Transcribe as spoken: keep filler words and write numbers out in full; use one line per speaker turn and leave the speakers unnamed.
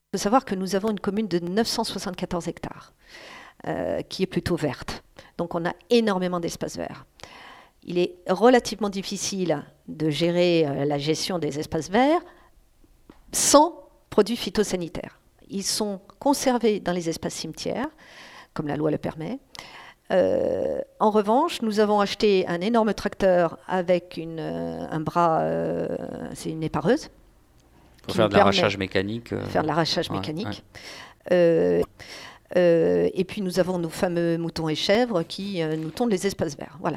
Il faut savoir que nous avons une commune de neuf cent soixante-quatorze hectares, euh, qui est plutôt verte. Donc on a énormément d'espaces verts. Il est relativement difficile de gérer euh, la gestion des espaces verts sans produits phytosanitaires. Ils sont conservés dans les espaces cimetières, comme la loi le permet. Euh, en revanche, nous avons acheté un énorme tracteur avec une, euh, un bras, euh, c'est une épareuse.
Pour faire de l'arrachage mécanique. Euh...
Faire de l'arrachage
ouais,
mécanique.
Ouais.
Euh, euh, et puis nous avons nos fameux moutons et chèvres qui euh, nous tondent les espaces verts. Voilà.